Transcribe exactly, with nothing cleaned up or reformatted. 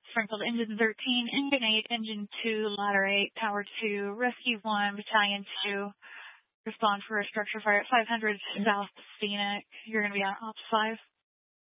Springfield, Engine thirteen, Engine eight, Engine two, Ladder eight, Tower two, Rescue one, Battalion two. Respond for a structure fire at five hundred South Scenic. You're going to be on Ops five.